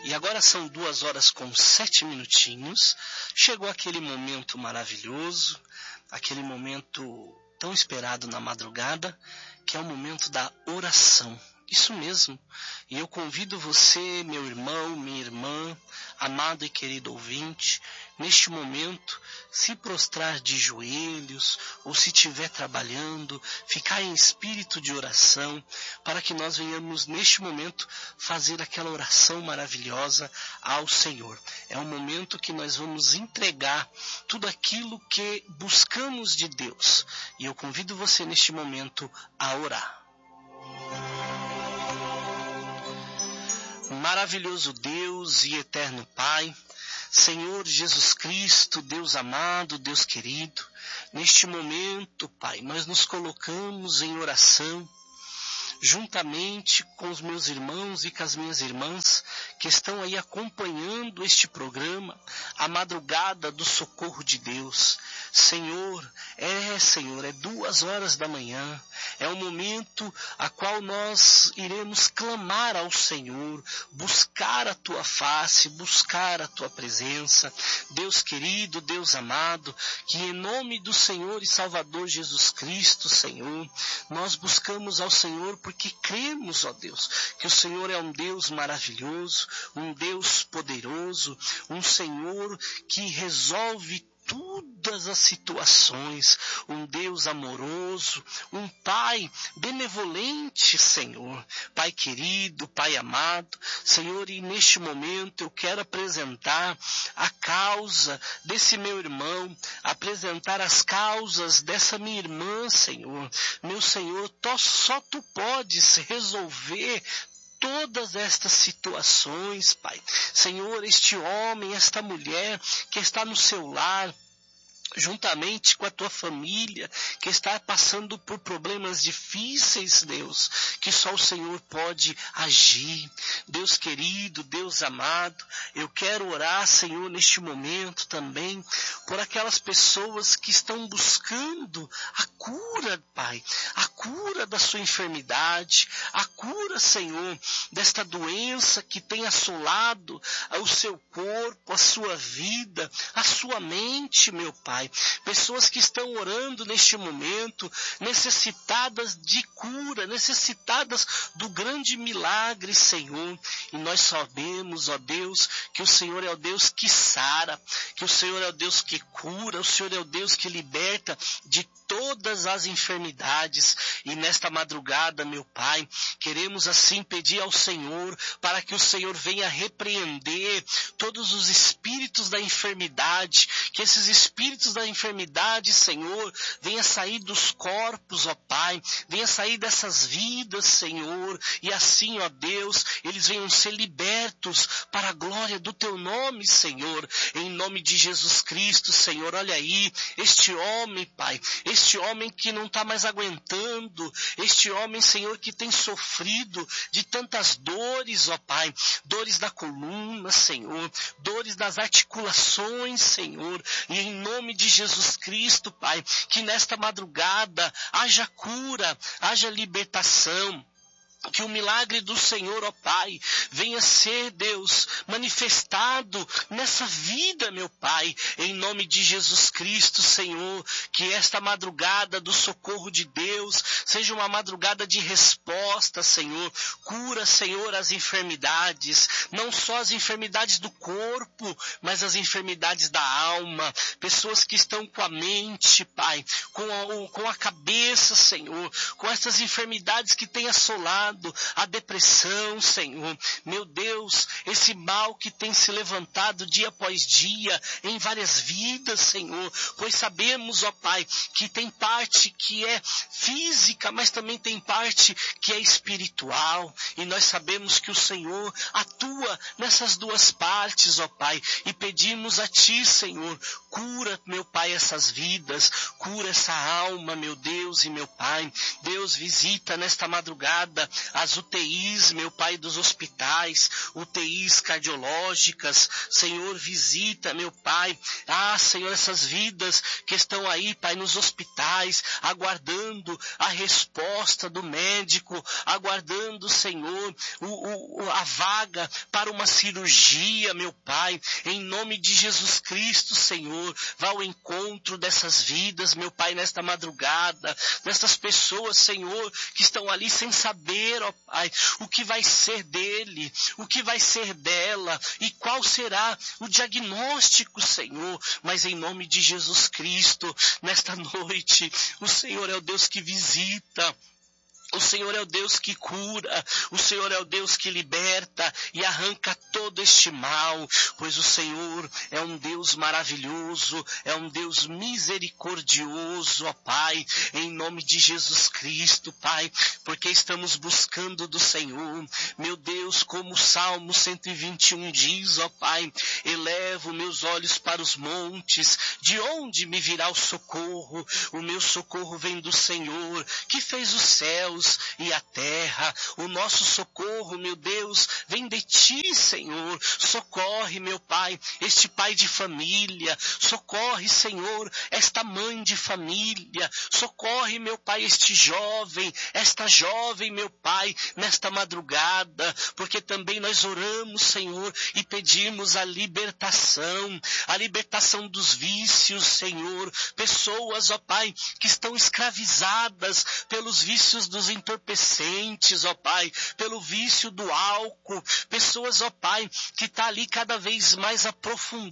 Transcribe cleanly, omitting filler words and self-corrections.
E agora são 2h07. Chegou aquele momento maravilhoso, aquele momento tão esperado na madrugada, que é o momento da oração. Isso mesmo. E eu convido você, meu irmão, minha irmã, amado e querido ouvinte, neste momento, se prostrar de joelhos, ou se estiver trabalhando, ficar em espírito de oração, para que nós venhamos neste momento fazer aquela oração maravilhosa ao Senhor. É um momento que nós vamos entregar tudo aquilo que buscamos de Deus. E eu convido você neste momento a orar. Maravilhoso Deus e eterno Pai, Senhor Jesus Cristo, Deus amado, Deus querido, neste momento, Pai, nós nos colocamos em oração, juntamente com os meus irmãos e com as minhas irmãs que estão aí acompanhando este programa, a madrugada do socorro de Deus. Senhor, é 2h, é o momento a qual nós iremos clamar ao Senhor, buscar a Tua face, buscar a Tua presença. Deus querido, Deus amado, que em nome do Senhor e Salvador Jesus Cristo, Senhor, nós buscamos ao Senhor porque cremos, ó Deus, que o Senhor é um Deus maravilhoso, um Deus poderoso, um Senhor que resolve todas as situações, um Deus amoroso, um Pai benevolente, Senhor, Pai querido, Pai amado, Senhor, e neste momento eu quero apresentar a causa desse meu irmão, apresentar as causas dessa minha irmã, Senhor, meu Senhor, só Tu podes resolver todas estas situações, Pai. Senhor, este homem, esta mulher que está no seu lar, juntamente com a Tua família, que está passando por problemas difíceis, Deus, que só o Senhor pode agir. Deus querido, Deus amado, eu quero orar, Senhor, neste momento também, por aquelas pessoas que estão buscando a cura, Pai, a cura da sua enfermidade, a cura, Senhor, desta doença que tem assolado o seu corpo, a sua vida, a sua mente, meu Pai. Pessoas que estão orando neste momento, necessitadas de cura, necessitadas do grande milagre, Senhor. E nós sabemos, ó Deus, que o Senhor é o Deus que sara, que o Senhor é o Deus que cura, o Senhor é o Deus que liberta de todas as enfermidades. E nesta madrugada, meu Pai, queremos assim pedir ao Senhor para que o Senhor venha repreender todos os espíritos da enfermidade, que esses espíritos da enfermidade, Senhor, venha sair dos corpos, ó Pai, venha sair dessas vidas, Senhor, e assim, ó Deus, eles venham ser libertos para a glória do Teu nome, Senhor, em nome de Jesus Cristo, Senhor. Olha aí, este homem, Pai, este homem que não está mais aguentando, este homem, Senhor, que tem sofrido de tantas dores, ó Pai, dores da coluna, Senhor, dores das articulações, Senhor, e em nome de Jesus Cristo, Pai, que nesta madrugada haja cura, haja libertação, que o milagre do Senhor, ó Pai, venha ser, Deus, manifestado nessa vida, meu Pai, em nome de Jesus Cristo, Senhor, que esta madrugada do socorro de Deus seja uma madrugada de resposta, Senhor. Cura, Senhor, as enfermidades, não só as enfermidades do corpo, mas as enfermidades da alma, pessoas que estão com a mente, Pai, com a cabeça, Senhor, com essas enfermidades que têm assolado a depressão, Senhor, meu Deus, esse mal que tem se levantado dia após dia em várias vidas, Senhor, pois sabemos, ó Pai, que tem parte que é física, mas também tem parte que é espiritual, e nós sabemos que o Senhor atua nessas duas partes, ó Pai, e pedimos a Ti, Senhor, cura, meu Pai, essas vidas, cura essa alma, meu Deus e meu Pai. Deus, visita nesta madrugada as UTIs, meu Pai, dos hospitais, UTIs cardiológicas. Senhor, visita, meu Pai, Senhor, essas vidas que estão aí, Pai, nos hospitais, aguardando a resposta do médico, aguardando, Senhor, a vaga para uma cirurgia, meu Pai, em nome de Jesus Cristo, Senhor, vá ao encontro dessas vidas, meu Pai, nesta madrugada, dessas pessoas, Senhor, que estão ali sem saber, ó Pai, o que vai ser dele, o que vai ser dela e qual será o diagnóstico, Senhor, mas em nome de Jesus Cristo, nesta noite, o Senhor é o Deus que visita. O Senhor é o Deus que cura, o Senhor é o Deus que liberta e arranca todo este mal, pois o Senhor é um Deus maravilhoso, é um Deus misericordioso, ó Pai, em nome de Jesus Cristo, Pai, porque estamos buscando do Senhor, meu Deus, como o Salmo 121 diz, ó Pai, elevo meus olhos para os montes, de onde me virá o socorro? O meu socorro vem do Senhor, que fez os céus e a terra. O nosso socorro, meu Deus, vem de ti, Senhor. Socorre, meu Pai, este pai de família. Socorre, Senhor, esta mãe de família. Socorre, meu Pai, este jovem, esta jovem, meu Pai, nesta madrugada, porque também nós oramos, Senhor, e pedimos a libertação dos vícios, Senhor. Pessoas, ó Pai, que estão escravizadas pelos vícios dos entorpecentes, ó Pai, pelo vício do álcool, pessoas, ó Pai, que está ali cada vez mais aprofundado